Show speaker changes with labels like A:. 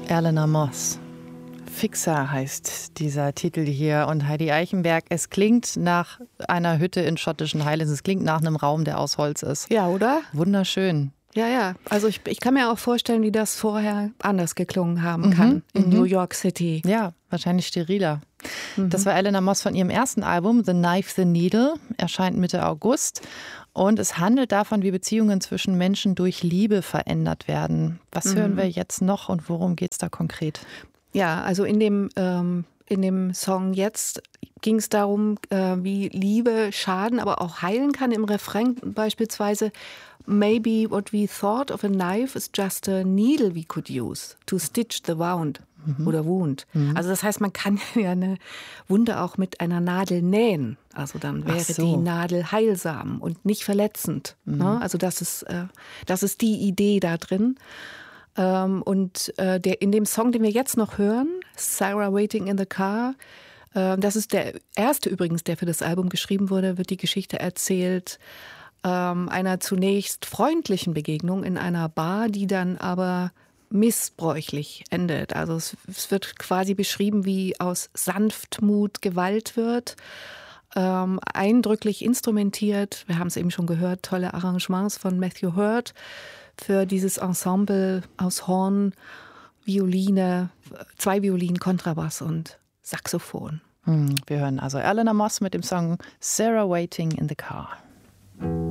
A: Eleanor Moss. Fixer heißt dieser Titel hier und Heidi Eichenberg. Es klingt nach einer Hütte in schottischen Highlands. Es klingt nach einem Raum, der aus Holz ist.
B: Ja, oder?
A: Wunderschön.
B: Ja, ja. Also ich kann mir auch vorstellen, wie das vorher anders geklungen haben kann in New York City.
A: Ja, wahrscheinlich steriler. Das war Eleanor Moss von ihrem ersten Album, The Knife, The Needle, erscheint Mitte August. Und es handelt davon, wie Beziehungen zwischen Menschen durch Liebe verändert werden. Was hören wir jetzt noch und worum geht es da konkret?
B: Ja, also in dem Song jetzt ging es darum, wie Liebe schaden, aber auch heilen kann. Im Refrain beispielsweise: Maybe what we thought of a knife is just a needle we could use to stitch the wound oder wound. Also das heißt, man kann ja eine Wunde auch mit einer Nadel nähen. Also dann wäre die Nadel heilsam und nicht verletzend. Ne? Also das ist die Idee da drin. Und in dem Song, den wir jetzt noch hören, Sarah Waiting in the Car, das ist der erste übrigens, der für das Album geschrieben wurde, wird die Geschichte erzählt einer zunächst freundlichen Begegnung in einer Bar, die dann aber missbräuchlich endet. Also es wird quasi beschrieben, wie aus Sanftmut Gewalt wird. Eindrücklich instrumentiert. Wir haben es eben schon gehört, tolle Arrangements von Matthew Hurt für dieses Ensemble aus Horn, Violine, 2 Violinen, Kontrabass und Saxophon.
A: Wir hören also Eleanor Moss mit dem Song Sarah Waiting in the Car.